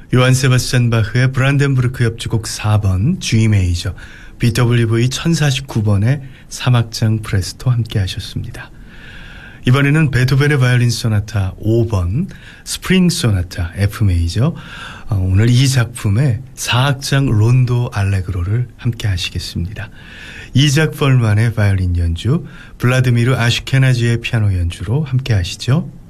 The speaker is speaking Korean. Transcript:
요한 세바스찬 바흐의 브란덴부르크 협주곡 4번 G 메이저, BWV 1049번의 3악장 프레스토 함께 하셨습니다. 이번에는 베토벤의 바이올린 소나타 5번 스프링 소나타 F 메이저, 오늘 이 작품의 4악장 론도 알레그로를 함께 하시겠습니다. 이작 펄만의 바이올린 연주, 블라드미르 아슈케나지의 피아노 연주로 함께 하시죠.